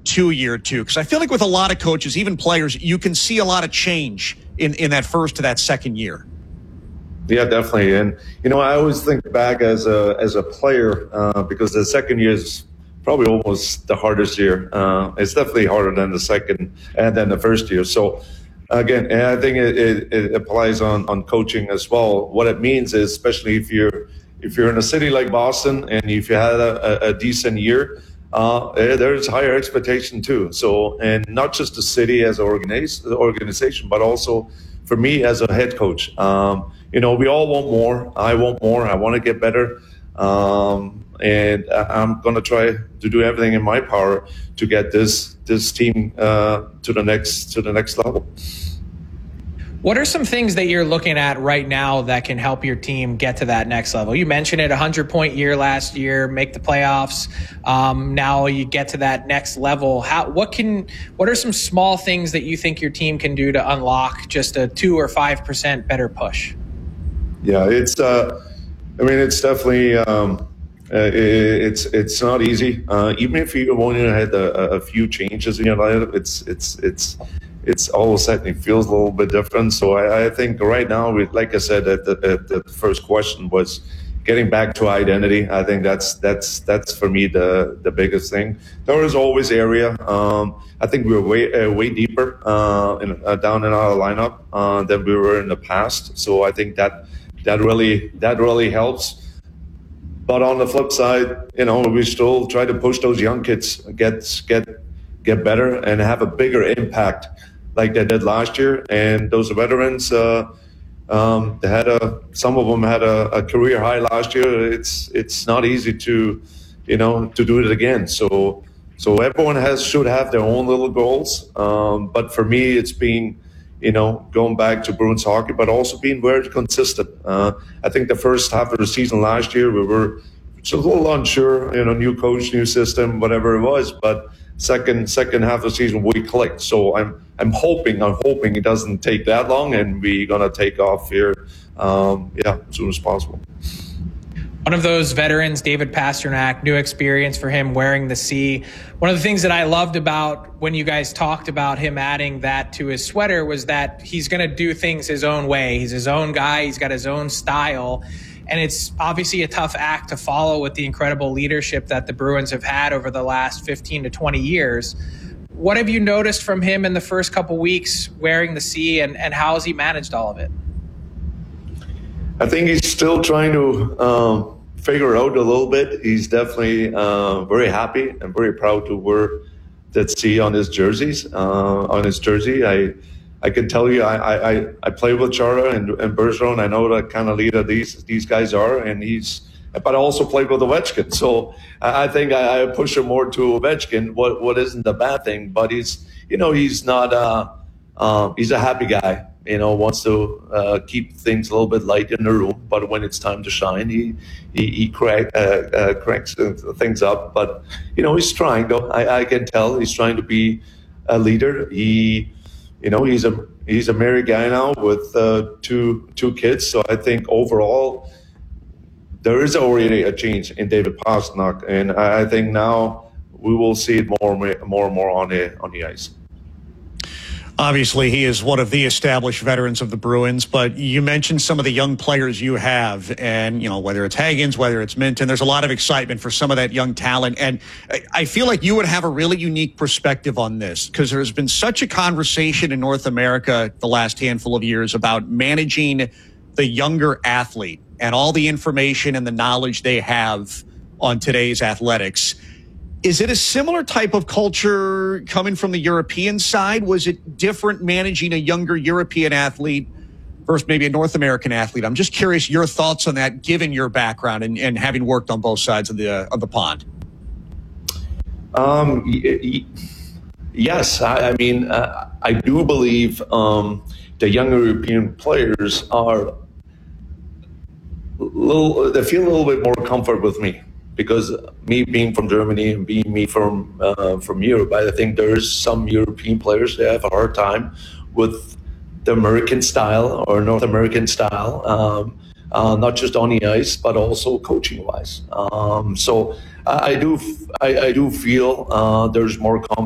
2-year too? Because I feel like with a lot of coaches, even players, you can see a lot of change in that first to that second year. Yeah, definitely. And, I always think back as a player, because the second year is probably almost the hardest year. It's definitely harder than the second and then the first year. So, again, and I think it applies on coaching as well. What it means is, especially if you're in a city like Boston and if you had a decent year, there's higher expectation too. So, and not just the city as an organization, but also for me as a head coach. We all want more. I want more. I want to get better. And I'm going to try to do everything in my power to get this team to the next level. What are some things that you're looking at right now that can help your team get to that next level? You mentioned it, 100-point year last year, make the playoffs. Now you get to that next level. What are some small things that you think your team can do to unlock just a 2 or 5% better push? Yeah, it's definitely it's not easy. Even if you only had a few changes in your life, it's all of a sudden it feels a little bit different. So I think right now, like I said, the first question was getting back to identity. I think that's for me the biggest thing. There is always area. I think we were way deeper down in our lineup than we were in the past. So I think that really helps. But on the flip side, we still try to push those young kids get better and have a bigger impact like they did last year. And those veterans, some of them had a career high last year. It's not easy to do it again. So everyone should have their own little goals. But for me, it's being going back to Bruins hockey, but also being very consistent. I think the first half of the season last year, we were just a little unsure, new coach, new system, whatever it was. But second half of the season, we clicked. So I'm hoping it doesn't take that long, and we're gonna take off here, as soon as possible. One of those veterans, David Pastrnak, new experience for him wearing the C. One of the things that I loved about when you guys talked about him adding that to his sweater was that he's going to do things his own way. He's his own guy. He's got his own style. And it's obviously a tough act to follow with the incredible leadership that the Bruins have had over the last 15 to 20 years. What have you noticed from him in the first couple weeks wearing the C, and how has he managed all of it? I think he's still trying to figure out a little bit. He's definitely very happy and very proud to wear that C on his jersey. I can tell you, I play with Chara and Bergeron. I know the kind of leader these guys are, but I also played with Ovechkin. So I think I push him more to Ovechkin. What isn't a bad thing, but he's not. He's a happy guy. Wants to keep things a little bit light in the room, but when it's time to shine, he cranks things up. But he's trying, though. I can tell he's trying to be a leader. He's a married guy now with two kids. So I think overall there is already a change in David Pastrnak, and I think now we will see it more and more on the ice. Obviously, he is one of the established veterans of the Bruins, but you mentioned some of the young players you have, and, whether it's Hagens, whether it's Minten, there's a lot of excitement for some of that young talent. And I feel like you would have a really unique perspective on this, because there's been such a conversation in North America the last handful of years about managing the younger athlete and all the information and the knowledge they have on today's athletics. Is it a similar type of culture coming from the European side? Was it different managing a younger European athlete versus maybe a North American athlete? I'm just curious your thoughts on that, given your background and having worked on both sides of the pond. Yes, I do believe the younger European players they feel a little bit more comfort with me. Because me being from Germany and being me from Europe, I think there's some European players that have a hard time with the American style or North American style, not just on the ice, but also coaching wise. So I do feel there's more